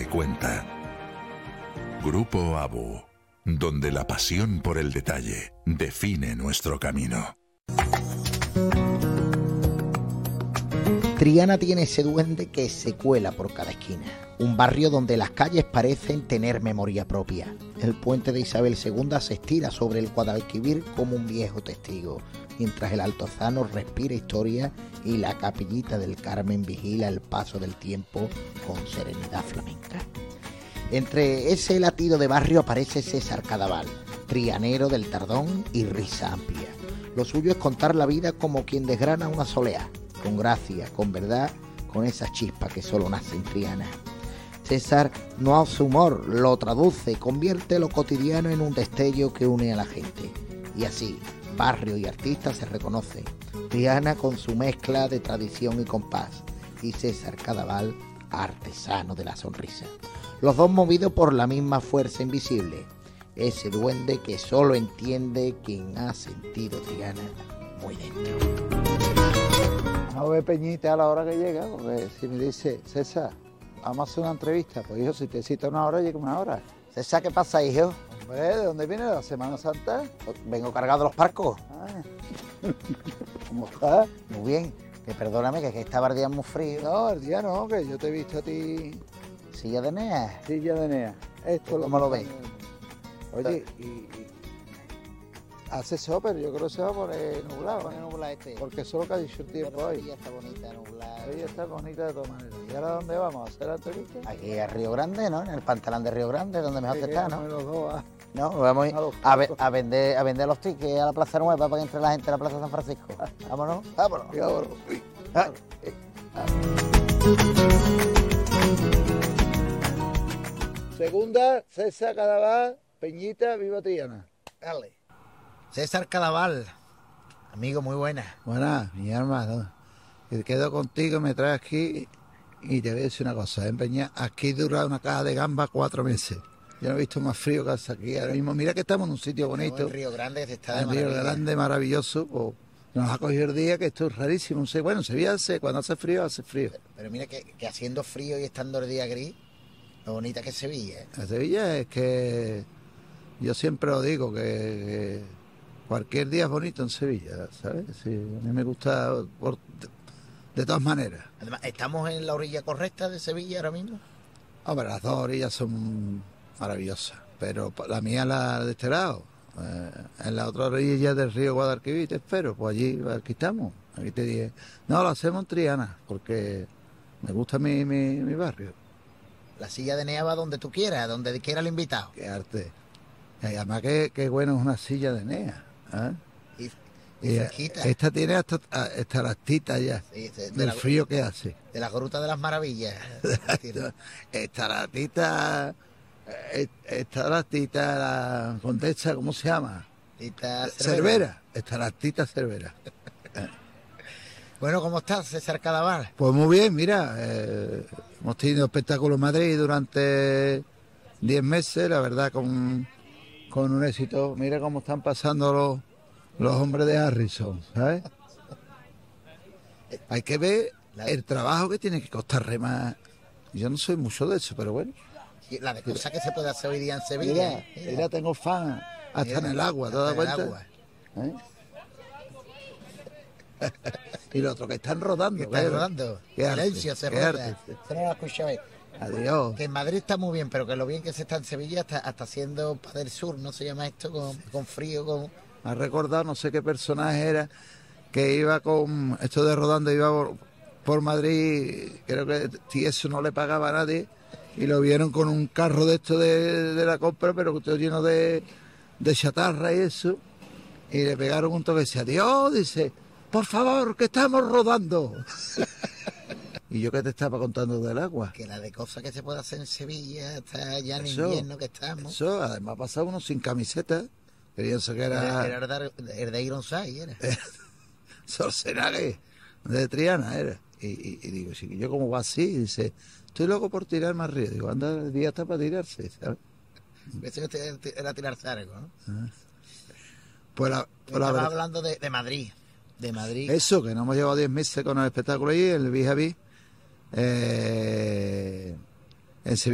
cuenta. Grupo ABU, donde la pasión por el detalle define nuestro camino. Triana tiene ese duende que se cuela por cada esquina. Un barrio donde las calles parecen tener memoria propia. El puente de Isabel II se estira sobre el Guadalquivir como un viejo testigo, mientras el Altozano respira historia y la Capillita del Carmen vigila el paso del tiempo con serenidad flamenca. Entre ese latido de barrio aparece César Cadaval, trianero del Tardón y risa amplia. Lo suyo es contar la vida como quien desgrana una soleá, con gracia, con verdad, con esa chispa que solo nace en Triana. César no hace humor, lo traduce, convierte lo cotidiano en un destello que une a la gente. Y así, barrio y artista se reconocen. Triana con su mezcla de tradición y compás, y César Cadaval, artesano de la sonrisa. Los dos movidos por la misma fuerza invisible, ese duende que solo entiende quien ha sentido Triana muy dentro. No ve Peñita a la hora que llega, porque si me dice, César, vamos a hacer una entrevista, pues hijo, si te cita una hora, llega una hora. César, ¿qué pasa, hijo? Hombre, ¿de dónde viene la Semana Santa? Vengo cargado de los parcos. Ah. ¿Cómo estás? Muy bien, que perdóname, que estaba el día muy frío. No, el día no, que yo te he visto a ti. Silla de Nea. Silla de Nea. Esto ¿Cómo lo ves? Oye, y hace sol, pero yo creo que se va a poner nublado, ¿eh? Nublado este. Porque eso es lo que ha dicho el tiempo hoy. Ella está bonita, nublada. Ella está bonita de todas maneras. ¿Y ahora dónde vamos? ¿A hacer la entrevista? Aquí a Río Grande, ¿no? En el pantalón de Río Grande, donde mejor que está, ¿no? Los dos, No, vamos a vender los tickets a la Plaza Nueva para que entre la gente a la Plaza San Francisco. Vámonos, vámonos. Vámonos. Ah. Segunda, César Cadaval, Peñita, viva Triana. Dale. César Cadaval, amigo, muy buena. Buenas, mi hermano. Me quedo contigo, me traes aquí y te voy a decir una cosa, Peña, aquí dura una caja de gambas 4 meses. Yo no he visto más frío que hace aquí ahora mismo. Mira que estamos en un sitio bonito. En Río Grande que está de en Río Grande, maravilloso. Pues, nos ha cogido el día que esto es rarísimo. Bueno, Sevilla cuando hace frío, hace frío. Pero mira que haciendo frío y estando el día gris, lo bonita que es Sevilla. La Sevilla es que yo siempre lo digo, que cualquier día es bonito en Sevilla, ¿sabes? Sí, a mí me gusta de todas maneras. Además, ¿estamos en la orilla correcta de Sevilla ahora mismo? Hombre, las dos orillas son maravillosas, pero la mía la de este lado. En la otra orilla del río Guadalquivir te espero, pues aquí estamos. Aquí te dije, no, lo hacemos en Triana, porque me gusta mi barrio. La silla de Nea va donde tú quieras, donde quiera el invitado. Qué arte. Y además que bueno es una silla de Nea. ¿Eh? Y cerquita. Esta tiene hasta lastita ya, sí, del frío que hace. De la Gruta de las Maravillas. Esta lastita, la Condesa, ¿cómo se llama? Cervera. Esta lastita Cervera. Bueno, ¿cómo estás, César Cadaval? Pues muy bien, mira, hemos tenido espectáculos en Madrid durante 10 meses, la verdad, con un éxito. Mira cómo están pasando los hombres de Harrison, ¿sabes? Hay que ver el trabajo que tiene que costar remar. Yo no soy mucho de eso, pero bueno. La de cosas que se puede hacer hoy día en Sevilla. Mira, tengo fan hasta en el agua, ¿te das cuenta? ¿Eh? Y los otros que están rodando. Están rodando. Silencio, se roda. Se no lo escucháis. Adiós. Que en Madrid está muy bien, pero que lo bien que se está en Sevilla, hasta haciendo para del sur, ¿no se llama esto? Con frío, Me ha recordado, no sé qué personaje era, que iba con esto de rodando, iba por Madrid, creo que eso no le pagaba a nadie, y lo vieron con un carro de esto de la compra, pero todo lleno de chatarra y eso, y le pegaron un toque y dice, adiós, dice, por favor, que estamos rodando. ¿Y yo qué te estaba contando del agua? Que la de cosas que se puede hacer en Sevilla, está ya en invierno que estamos. Eso, además ha pasado uno sin camiseta. Querían que era el de Ironside, era. Sorcenague, de Triana era. Y digo, sí, yo como va así, dice, estoy loco por tirar más río. Digo, anda, el día está para tirarse, ¿sabes? Eso era tirarse algo, ¿no? Pues estaba hablando de Madrid. De Madrid. Eso, que nos hemos llevado 10 meses con el espectáculo ahí, el Vis a Vis. En Sevilla.